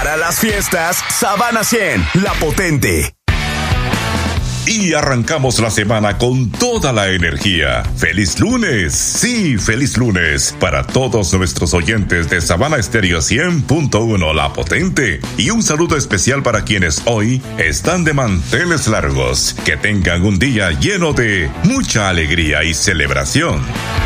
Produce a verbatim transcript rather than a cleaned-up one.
Para las fiestas, Sabana cien, la potente. Y arrancamos la semana con toda la energía. ¡Feliz lunes! Sí, feliz lunes para todos nuestros oyentes de Sabana Estéreo cien punto uno, La Potente. Y un saludo especial para quienes hoy están de manteles largos. Que tengan un día lleno de mucha alegría y celebración.